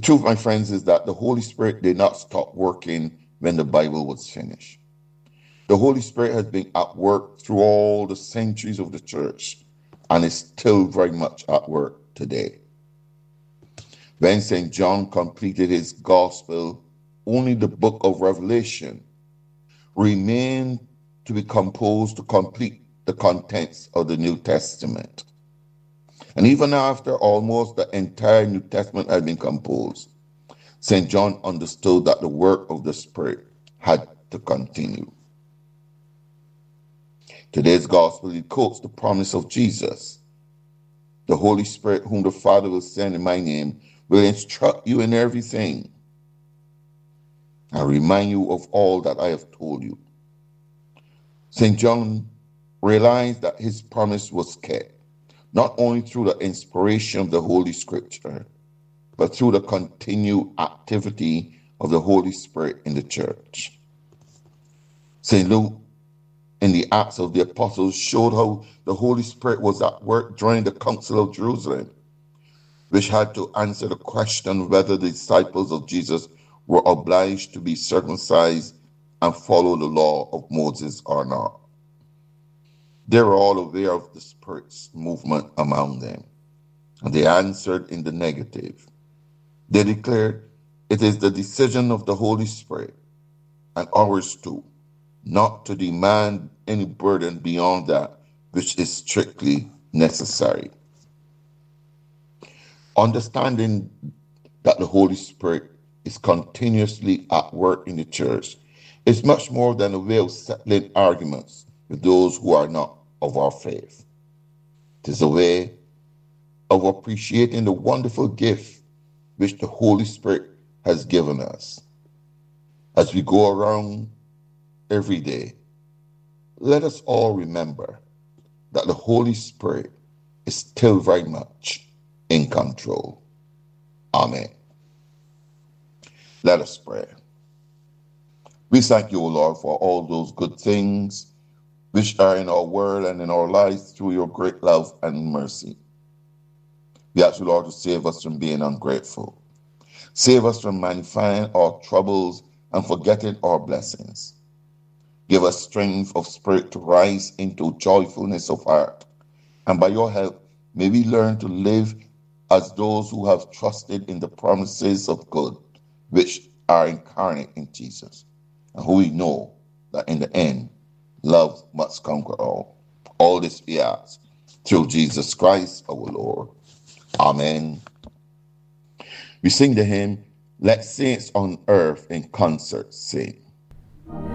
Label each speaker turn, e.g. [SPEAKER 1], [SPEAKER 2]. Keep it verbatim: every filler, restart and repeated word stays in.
[SPEAKER 1] truth, my friends, is that the Holy Spirit did not stop working when the Bible was finished. The Holy Spirit has been at work through all the centuries of the church and is still very much at work today. When Saint John completed his gospel, only the book of Revelation remained to be composed to complete the contents of the New Testament. And even after almost the entire New Testament had been composed, Saint John understood that the work of the Spirit had to continue. Today's gospel, he quotes the promise of Jesus. The Holy Spirit, whom the Father will send in my name, will instruct you in everything and remind you of all that I have told you. Saint John realized that his promise was kept, not only through the inspiration of the Holy Scripture, but through the continued activity of the Holy Spirit in the church. Saint Luke, in the Acts of the Apostles, showed how the Holy Spirit was at work during the Council of Jerusalem, which had to answer the question whether the disciples of Jesus were obliged to be circumcised and follow the law of Moses or not. They were all aware of the Spirit's movement among them, and they answered in the negative. They declared, it is the decision of the Holy Spirit, and ours too, not to demand any burden beyond that which is strictly necessary. Understanding that the Holy Spirit is continuously at work in the church is much more than a way of settling arguments with those who are not of our faith. It is a way of appreciating the wonderful gift which the Holy Spirit has given us. As we go around every day, let us all remember that the Holy Spirit is still very much in control. Amen. Let us pray. We thank you, O Lord, for all those good things which are in our world and in our lives through your great love and mercy. We ask you, Lord, to save us from being ungrateful. Save us from magnifying our troubles and forgetting our blessings. Give us strength of spirit to rise into joyfulness of heart. And by your help, may we learn to live as those who have trusted in the promises of good, which are incarnate in Jesus, and who we know that in the end, love must conquer all. All this we ask through Jesus Christ our Lord. Amen. We sing the hymn, Let Saints on Earth in Concert Sing.